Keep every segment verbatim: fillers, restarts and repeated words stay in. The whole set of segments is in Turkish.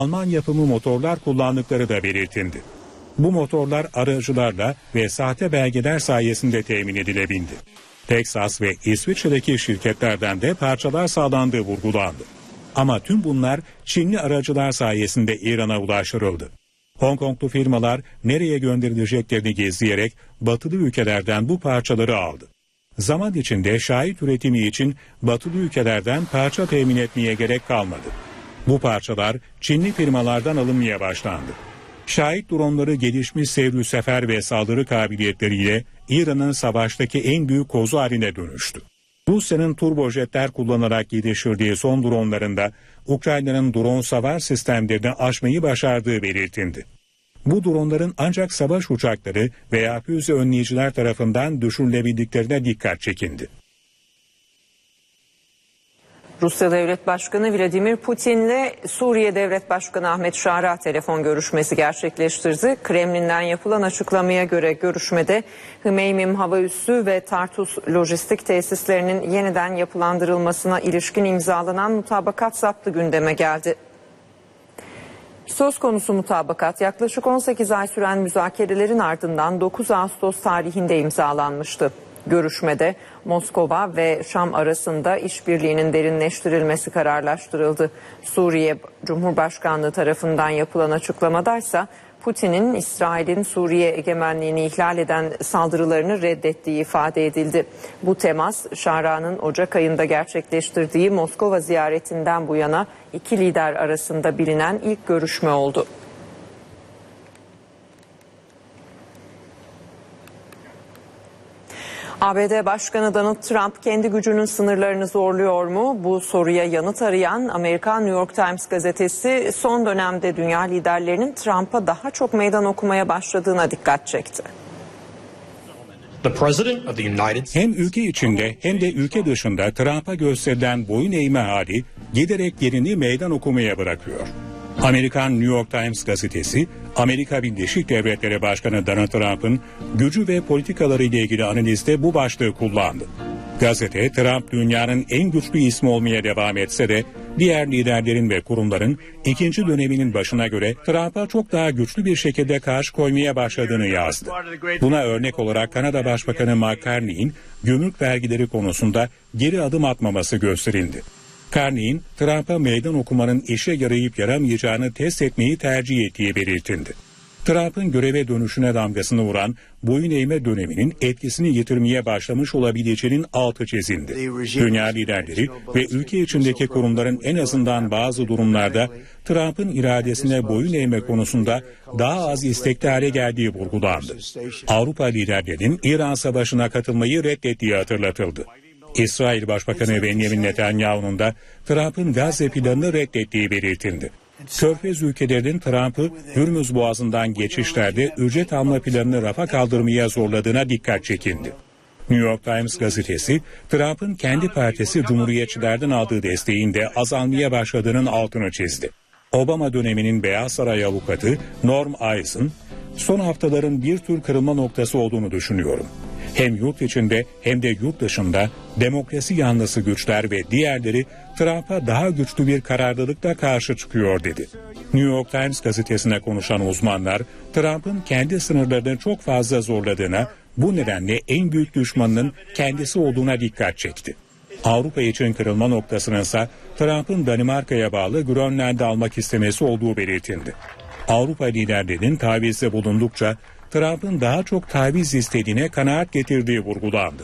Alman yapımı motorlar kullandıkları da belirtildi. Bu motorlar aracılarla ve sahte belgeler sayesinde temin edilebildi. Teksas ve İsviçre'deki şirketlerden de parçalar sağlandığı vurgulandı. Ama tüm bunlar Çinli aracılar sayesinde İran'a ulaştırıldı. Hong Konglu firmalar nereye gönderileceklerini gizleyerek batılı ülkelerden bu parçaları aldı. Zaman içinde şahit üretimi için batılı ülkelerden parça temin etmeye gerek kalmadı. Bu parçalar Çinli firmalardan alınmaya başlandı. Şahit dronları gelişmiş sevrü sefer ve saldırı kabiliyetleriyle İran'ın savaştaki en büyük kozu haline dönüştü. Rusya'nın turbojetler kullanarak geliştirdiği son dronlarında Ukrayna'nın drone savar sistemlerini aşmayı başardığı belirtildi. Bu dronların ancak savaş uçakları veya füze önleyiciler tarafından düşürülebildiklerine dikkat çekildi. Rusya Devlet Başkanı Vladimir Putin'le Suriye Devlet Başkanı Ahmet Şara telefon görüşmesi gerçekleştirdi. Kremlin'den yapılan açıklamaya göre görüşmede Hmeymim hava üssü ve Tartus lojistik tesislerinin yeniden yapılandırılmasına ilişkin imzalanan mutabakat zaptı gündeme geldi. Söz konusu mutabakat yaklaşık on sekiz ay süren müzakerelerin ardından dokuz Ağustos tarihinde imzalanmıştı. Görüşmede Moskova ve Şam arasında işbirliğinin derinleştirilmesi kararlaştırıldı. Suriye Cumhurbaşkanlığı tarafından yapılan açıklamadaysa Putin'in İsrail'in Suriye egemenliğini ihlal eden saldırılarını reddettiği ifade edildi. Bu temas Şara'nın Ocak ayında gerçekleştirdiği Moskova ziyaretinden bu yana iki lider arasında bilinen ilk görüşme oldu. A B D Başkanı Donald Trump kendi gücünün sınırlarını zorluyor mu? Bu soruya yanıt arayan Amerikan New York Times gazetesi son dönemde dünya liderlerinin Trump'a daha çok meydan okumaya başladığına dikkat çekti. Hem ülke içinde hem de ülke dışında Trump'a gösterilen boyun eğme hali giderek yerini meydan okumaya bırakıyor. Amerikan New York Times gazetesi, Amerika Birleşik Devletleri Başkanı Donald Trump'ın gücü ve politikaları ile ilgili analizde bu başlığı kullandı. Gazete, Trump dünyanın en güçlü ismi olmaya devam etse de diğer liderlerin ve kurumların ikinci döneminin başına göre Trump'a çok daha güçlü bir şekilde karşı koymaya başladığını yazdı. Buna örnek olarak Kanada Başbakanı Mark Carney'in gümrük vergileri konusunda geri adım atmaması gösterildi. Carney'in Trump'a meydan okumanın işe yarayıp yaramayacağını test etmeyi tercih ettiği belirtildi. Trump'ın göreve dönüşüne damgasını vuran boyun eğme döneminin etkisini yitirmeye başlamış olabileceğinin altı çizildi. Dünya liderleri ve ülke içindeki kurumların en azından bazı durumlarda Trump'ın iradesine boyun eğme konusunda daha az istekli hale geldiği vurgulandı. Avrupa liderlerinin İran Savaşı'na katılmayı reddettiği hatırlatıldı. İsrail Başbakanı Benjamin Netanyahu'nun da Trump'ın Gazze planını reddettiği belirtildi. Körfez ülkelerinin Trump'ı Hürmüz Boğazı'ndan geçişlerde ücret alma planını rafa kaldırmaya zorladığına dikkat çekildi. New York Times gazetesi, Trump'ın kendi partisi Cumhuriyetçilerden aldığı desteğin de azalmaya başladığının altını çizdi. Obama döneminin Beyaz Saray avukatı Norm Eisen, son haftaların bir tür kırılma noktası olduğunu düşünüyorum. Hem yurt içinde hem de yurt dışında demokrasi yanlısı güçler ve diğerleri Trump'a daha güçlü bir kararlılıkla karşı çıkıyor dedi. New York Times gazetesine konuşan uzmanlar Trump'ın kendi sınırlarını çok fazla zorladığına, bu nedenle en büyük düşmanının kendisi olduğuna dikkat çekti. Avrupa için kırılma noktasının ise Trump'ın Danimarka'ya bağlı Grönland'ı almak istemesi olduğu belirtildi. Avrupa liderlerinin tavizde bulundukça Trump'ın daha çok taviz istediğine kanaat getirdiği vurgulandı.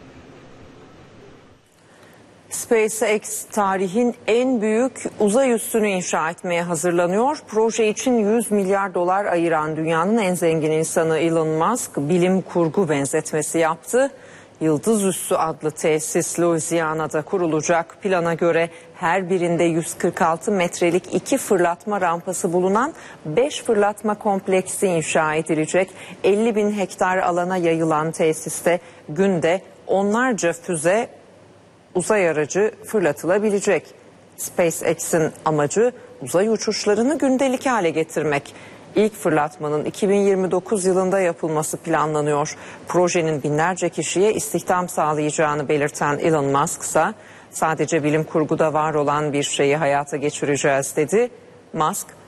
SpaceX tarihin en büyük uzay üssünü inşa etmeye hazırlanıyor. Proje için yüz milyar dolar ayıran dünyanın en zengin insanı Elon Musk bilim kurgu benzetmesi yaptı. Yıldız Üssü adlı tesis Louisiana'da kurulacak. Plana göre her birinde yüz kırk altı metrelik iki fırlatma rampası bulunan beş fırlatma kompleksi inşa edilecek. elli bin hektar alana yayılan tesiste günde onlarca füze, uzay aracı fırlatılabilecek. SpaceX'in amacı uzay uçuşlarını gündelik hale getirmek. İlk fırlatmanın iki bin yirmi dokuz yılında yapılması planlanıyor. Projenin binlerce kişiye istihdam sağlayacağını belirten Elon Musk ise sadece bilim kurguda var olan bir şeyi hayata geçireceğiz dedi. Musk,